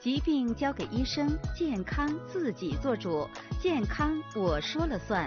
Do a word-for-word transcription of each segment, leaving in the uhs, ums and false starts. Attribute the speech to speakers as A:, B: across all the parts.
A: 疾病交给医生，健康自己做主。健康我说了算。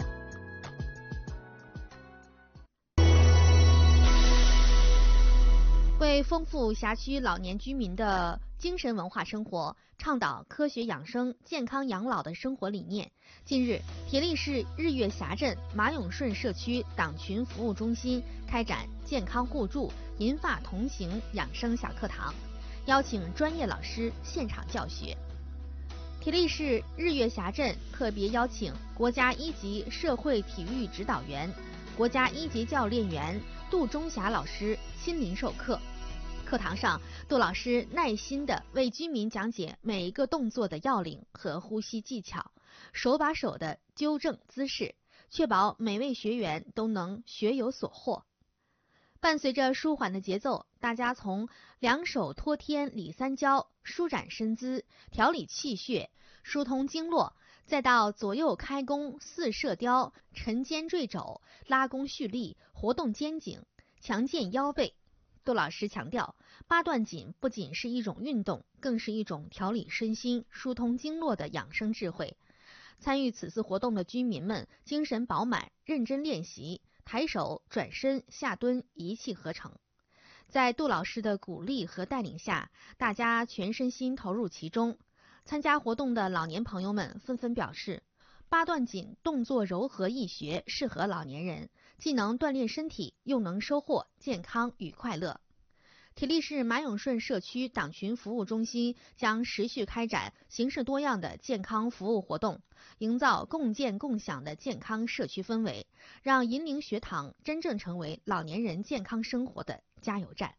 B: 为丰富辖区老年居民的精神文化生活，倡导科学养生、健康养老的生活理念，近日，铁力市日月峡镇马永顺社区党群服务中心开展健康互助、银发同行养生小课堂，邀请专业老师现场教学。铁力市日月峡镇特别邀请国家一级社会体育指导员、国家一级教练员杜中霞老师亲临授课。课堂上，杜老师耐心地为居民讲解每一个动作的要领和呼吸技巧，手把手地纠正姿势，确保每位学员都能学有所获。伴随着舒缓的节奏，大家从两手托天理三焦、舒展身姿、调理气血、疏通经络，再到左右开弓四射雕、沉肩坠肘、拉弓蓄力、活动肩颈、强健腰背。杜老师强调，八段锦不仅是一种运动，更是一种调理身心、疏通经络的养生智慧。参与此次活动的居民们精神饱满，认真练习，抬手、转身、下蹲一气呵成。在杜老师的鼓励和带领下，大家全身心投入其中。参加活动的老年朋友们纷纷表示，八段锦动作柔和易学，适合老年人，既能锻炼身体，又能收获健康与快乐。铁力市马永顺社区党群服务中心将持续开展形式多样的健康服务活动，营造共建共享的健康社区氛围，让银陵学堂真正成为老年人健康生活的加油站。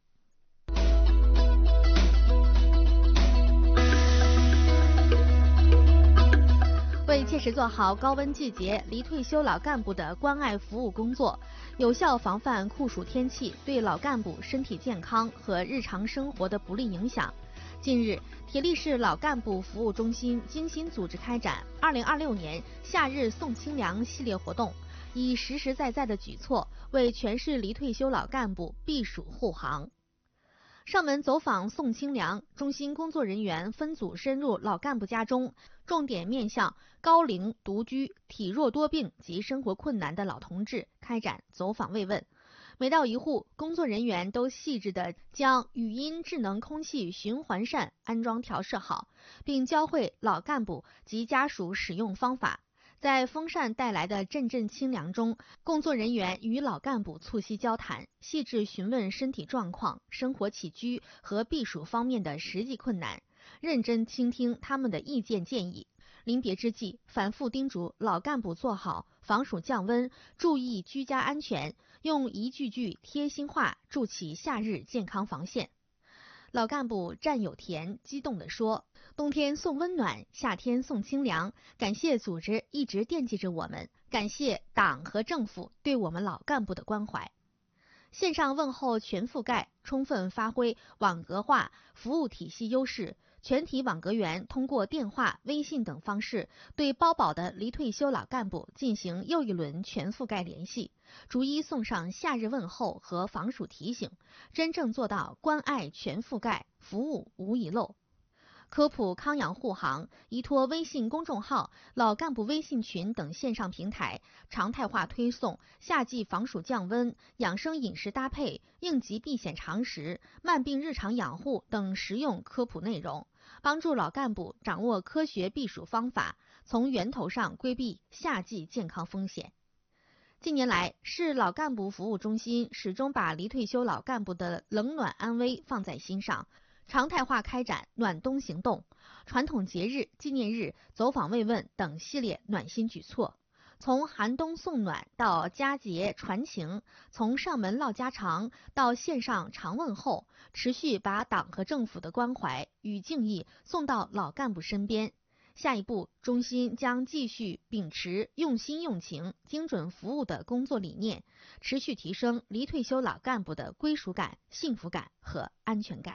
B: 为切实做好高温季节离退休老干部的关爱服务工作，有效防范酷暑天气对老干部身体健康和日常生活的不利影响，近日，铁力市老干部服务中心精心组织开展二零二六年夏日送清凉系列活动，以实实在在的举措为全市离退休老干部避暑护航。上门走访送清凉，中心工作人员分组深入老干部家中，重点面向高龄、独居、体弱多病及生活困难的老同志开展走访慰问。每到一户，工作人员都细致地将语音智能空气循环扇安装调试好，并教会老干部及家属使用方法。在风扇带来的阵阵清凉中，工作人员与老干部促膝交谈，细致询问身体状况、生活起居和避暑方面的实际困难，认真倾听他们的意见建议。临别之际，反复叮嘱老干部做好防暑降温，注意居家安全，用一句句贴心话筑起夏日健康防线。老干部战友田激动地说，冬天送温暖，夏天送清凉，感谢组织一直惦记着我们，感谢党和政府对我们老干部的关怀。线上问候全覆盖，充分发挥网格化服务体系优势，全体网格员通过电话、微信等方式对包保的离退休老干部进行又一轮全覆盖联系，逐一送上夏日问候和防暑提醒，真正做到关爱全覆盖，服务无遗漏。科普康养护航依托微信公众号、老干部微信群等线上平台，常态化推送夏季防暑降温、养生饮食搭配、应急避险常识、慢病日常养护等实用科普内容，帮助老干部掌握科学避暑方法，从源头上规避夏季健康风险。近年来，市老干部服务中心始终把离退休老干部的冷暖安危放在心上，常态化开展暖冬行动、传统节日、纪念日走访慰问等系列暖心举措，从寒冬送暖到佳节传情，从上门唠家常到线上常问候，持续把党和政府的关怀与敬意送到老干部身边。下一步，中心将继续秉持用心用情、精准服务的工作理念，持续提升离退休老干部的归属感、幸福感和安全感。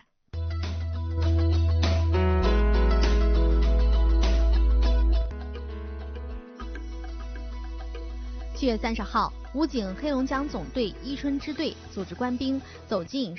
B: 七月三十号，武警黑龙江总队伊春支队组织官兵走进